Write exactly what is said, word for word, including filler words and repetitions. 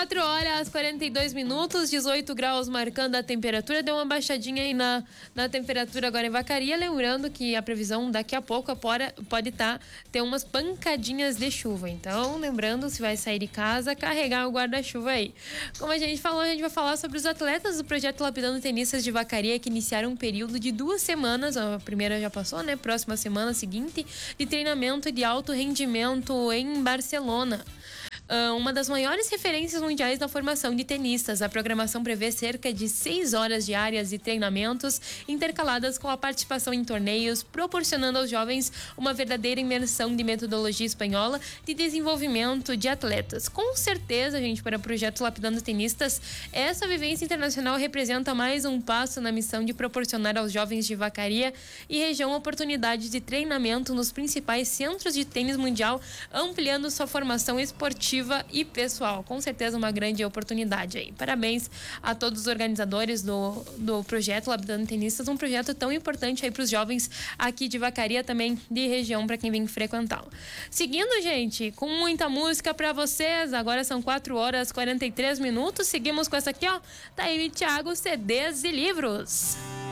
quatro horas e quarenta e dois minutos, dezoito graus marcando a temperatura. Deu uma baixadinha aí na, na temperatura agora em Vacaria. Lembrando que a previsão daqui a pouco pode estar, tá, ter umas pancadinhas de chuva. Então, lembrando, se vai sair de casa, carregar o guarda-chuva aí. Como a gente falou, a gente vai falar sobre os atletas do projeto Lapidando Tenistas de Vacaria, que iniciaram um período de duas semanas, a primeira já passou, né? Próxima semana seguinte, de treinamento de alto rendimento em Barcelona. Uh, uma das maiores referências mundiais na formação de tenistas. A programação prevê cerca de seis horas diárias de treinamentos intercaladas com a participação em torneios, proporcionando aos jovens uma verdadeira imersão de metodologia espanhola de desenvolvimento de atletas. Com certeza, gente, para o projeto Lapidando Tenistas, essa vivência internacional representa mais um passo na missão de proporcionar aos jovens de Vacaria e região oportunidades de treinamento nos principais centros de tênis mundial, ampliando sua formação esportiva e pessoal. Com certeza uma grande oportunidade aí. Parabéns a todos os organizadores do, do projeto Lapidando Tenistas, um projeto tão importante aí para os jovens aqui de Vacaria, também de região, para quem vem frequentar. Seguindo, gente, com muita música para vocês. Agora são quatro horas e quarenta e três minutos. Seguimos com essa aqui, ó, Taime Thiago, C Ds e livros.